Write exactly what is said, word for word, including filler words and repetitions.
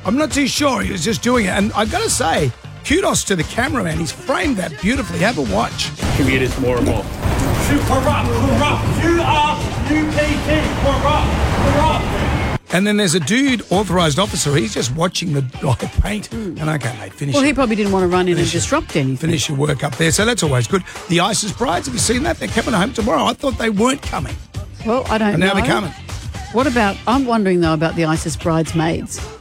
I'm not too sure. He was just doing it. And I've got to say, kudos to the cameraman. He's framed that beautifully. Have a watch. Commuters more and more. Corrupt, corrupt. You are U P T. Corrupt, corrupt. And then there's a dude, authorised officer, he's just watching the guy paint. Mm. And okay, mate, finish Well, it. he probably didn't want to run in Finish and it. disrupt anything. Finish your work up there. So that's always good. The ISIS brides, have you seen that? They're coming home tomorrow. I thought they weren't coming. Well, I don't And know. now they're coming. What about, I'm wondering though about the ISIS bridesmaids.